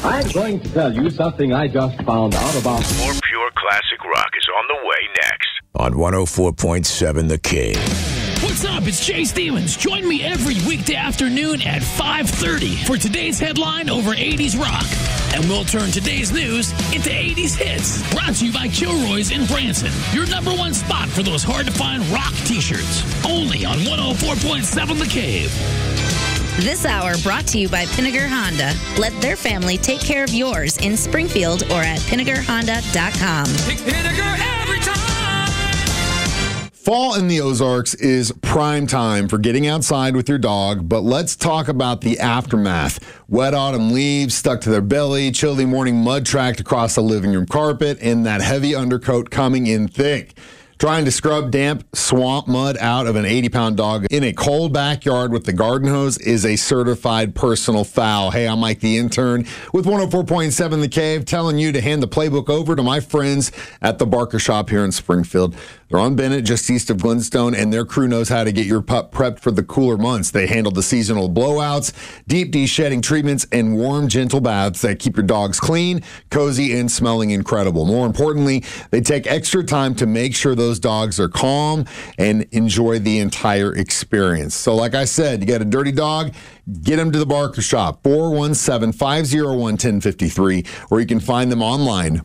I'm going to tell you something I just found out about. More pure classic rock is on the way next. On 104.7 The Cave. What's up? It's Jay Stevens. Join me every weekday afternoon at 5:30 for today's headline over 80s rock. And we'll turn today's news into 80s hits. Brought to you by Kilroy's in Branson. Your #1 spot for those hard-to-find rock t-shirts. Only on 104.7 The Cave. This hour brought to you by Pinnager Honda. Let their family take care of yours in Springfield or at PinnagerHonda.com. Pick Pinnager every time. Fall in the Ozarks is prime time for getting outside with your dog, but let's talk about the aftermath. Wet autumn leaves stuck to their belly, chilly morning mud tracked across the living room carpet, and that heavy undercoat coming in thick. Trying to scrub damp swamp mud out of an 80-pound dog in a cold backyard with the garden hose is a certified personal foul. Hey, I'm Mike the Intern with 104.7 The Cave, telling you to hand the playbook over to my friends at the Barker Shop here in Springfield. They're on Bennett, just east of Glenstone, and their crew knows how to get your pup prepped for the cooler months. They handle the seasonal blowouts, deep de-shedding treatments, and warm, gentle baths that keep your dogs clean, cozy, and smelling incredible. More importantly, they take extra time to make sure those dogs are calm and enjoy the entire experience. So like I said, you got a dirty dog, get them to the Barker Shop, 417-501-1053, or you can find them online,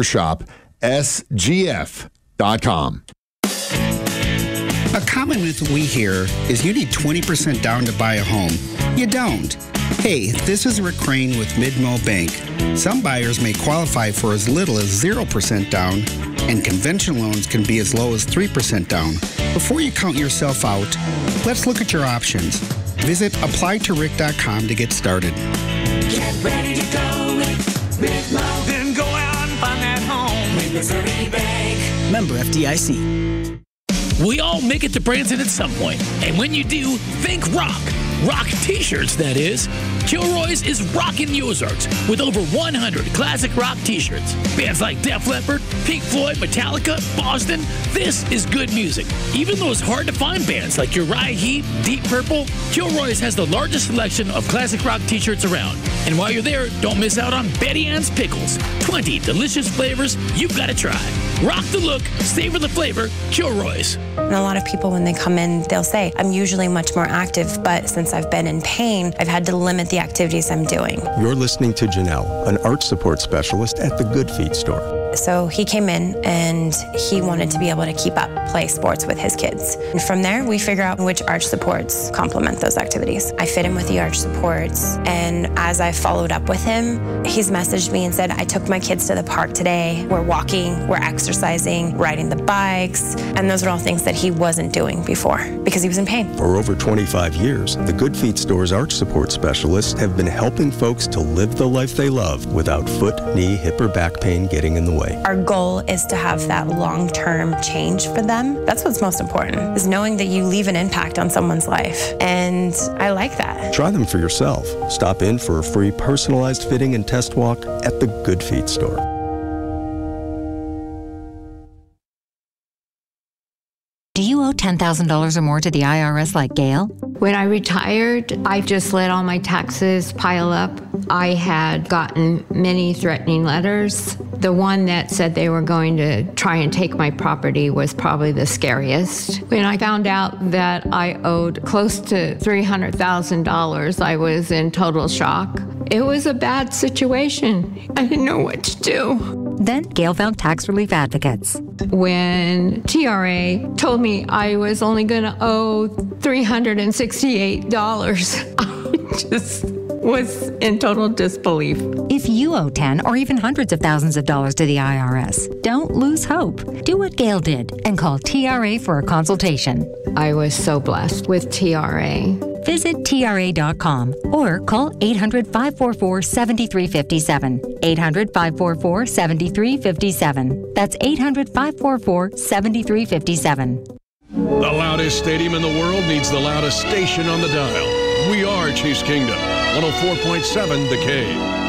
barkershopsgf.com. A common myth we hear is you need 20% down to buy a home. You don't. Hey, this is Rick Crane with Midmo Bank. Some buyers may qualify for as little as 0% down, and conventional loans can be as low as 3% down. Before you count yourself out, let's look at your options. Visit applytorick.com to get started. Get ready to go with Midmo. Then go out and find that home with Missouri Bank. Member FDIC. We all make it to Branson at some point. And when you do, think rock. Rock t-shirts, that is. Kilroy's is rocking the Ozarks with over 100 classic rock t-shirts. Bands like Def Leppard, Pink Floyd, Metallica, Boston. This is good music. Even those hard-to-find bands like Uriah Heep, Deep Purple, Kilroy's has the largest selection of classic rock t-shirts around. And while you're there, don't miss out on Betty Ann's Pickles. 20 delicious flavors you've got to try. Rock the look, savor the flavor, Kilroy's. And a lot of people, when they come in, they'll say, I'm usually much more active, but since I've been in pain, I've had to limit the activities I'm doing. You're listening to Janelle, an arch support specialist at the Good Feet store. So he came in and he wanted to be able to keep up play sports with his kids. And from there, we figure out which arch supports complement those activities. I fit him with the arch supports, and as I followed up with him, he's messaged me and said, I took my kids to the park today. We're walking, we're exercising, riding the bikes, and those are all things that he wasn't doing before because he was in pain. For over 25 years, the Good Feet store's arch support specialists have been helping folks to live the life they love without foot, knee, hip, or back pain getting in the way. Our goal is to have that long-term change for them. That's what's most important, is knowing that you leave an impact on someone's life. And I like that. Try them for yourself. Stop in for a free personalized fitting and test walk at the Good Feet store. Do you owe $10,000 or more to the IRS like Gail? When I retired, I just let all my taxes pile up. I had gotten many threatening letters. The one that said they were going to try and take my property was probably the scariest. When I found out that I owed close to $300,000, I was in total shock. It was a bad situation. I didn't know what to do. Then Gail found tax relief advocates. When TRA told me I was only going to owe $368, I just was in total disbelief. If you owe 10 or even hundreds of thousands of dollars to the IRS, don't lose hope. Do what Gail did and call TRA for a consultation. I was so blessed with TRA. Visit TRA.com or call 800-544-7357. 800-544-7357. That's 800-544-7357. The loudest stadium in the world needs the loudest station on the dial. We are Chiefs Kingdom, 104.7 The Cave.